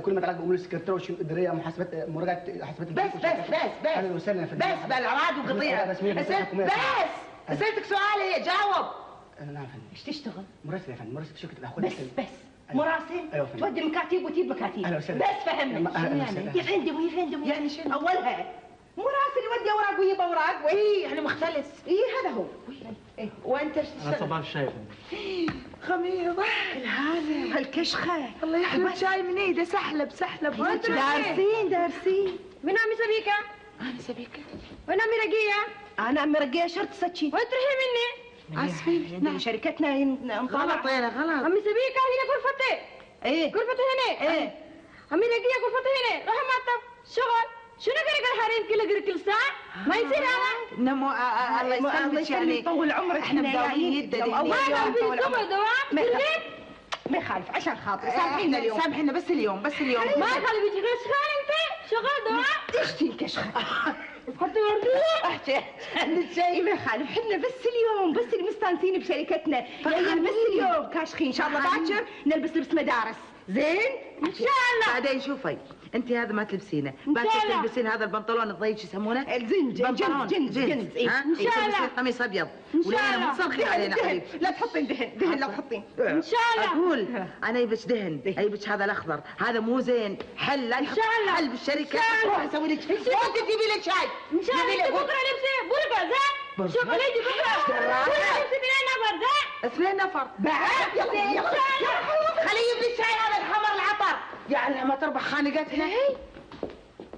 كل ما تعالج امور السكرتيره والشؤون الاداريه محاسبات مراجعه حسابات بس اهلا وسهلا يا فندم. بس بقى الاوعاد وقضيه. بس سالتك سؤال هي جاوب. نعم يا فندم. ايش تشتغل؟ مراسل يا فندم، مراسل في شركه الاحوال. بس مراسل؟ ايوه فندم. تودي مكاتيب وتجيب مكاتيب. اهلا وسهلا. بس فهمني يا فندم ويا فندم يعني شنو؟ اولها مراسل يودي اوراق ويجيب اوراق وايه يعني مختلس. ايه هذا هو. إيه؟ وانت ايش تشتغل؟ انا صباح الشاي يا فندم. خميره هذا هالكشخه الله يحلى شاي من ايده سحلب دارسين. وين عمي سبيكه؟ انا سبيكه. وين عمي رقيه؟ انا عمي رقيه شرط سكين. وين تروحي مني؟ اسفين نعم شركتنا غلط عمي سبيكه هنا غرفتي. ايه غرفتي هنا. ايه عمي رقيه غرفتي هنا. روحي مكتب شغل. شنو قرق الحريم كل ساعه؟ ما يصير هذا. نمو الله يسلمك يعني يطول عمرك. احنا مداويين يده ما قال في الصبح دوام ما يخالف عشان خاطري سامحينا اليوم. سامحينا بس اليوم ما يخالف يجي كشخان انت شغال دوام. ايش في كشخان؟ حتى ورديه احكي الشيء ما يخالف. احنا بس اليوم بس اللي مستانسين بشركتنا يعني بس اليوم كاشخين. ان شاء الله باكر نلبس لبس مدارس زين ان شاء الله. بعدين شوفي انت هذا ما تلبسين باكر تلبسين هذا البنطلون الضيق شو يسمونه؟ الزنج جنز ان شاء الله. قميص ابيض ولا مصرخين علينا حبيبي. لا تحطين دهن لا تحطين ان شاء الله. اقول انا يبش دهن يبش هذا الاخضر هذا مو زين حل لا ان شاء الله. حل بالشركه روح اسوي لك وانت تجيبي لك شاي ان شاء الله. انت بكره لبسي برقع زين. شوف ليدي بكره لبسي 2 نفر زين. 2 نفر بعد يلا ان شاء الله. خليه يجيب لي شاي هذا الحمر العطر. يعني ما تربح خانقتنا.